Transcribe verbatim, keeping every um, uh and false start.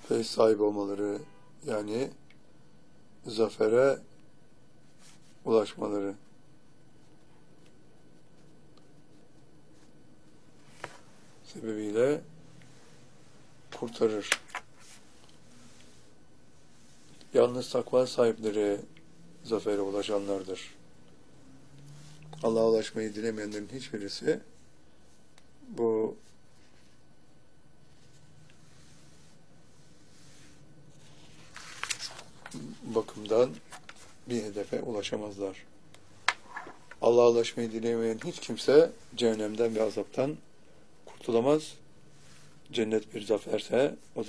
feyz sahibi olmaları, yani zafere ulaşmaları. Sebebiyle kurtarır. Yalnız takva sahipleri zafere ulaşanlardır. Allah'a ulaşmayı dilemeyenlerin hiçbirisi bu bakımdan bir hedefe ulaşamazlar. Allah'a ulaşmayı dilemeyen hiç kimse cehennemden ve azaptan kurtulamaz. Cennet bir zaferse o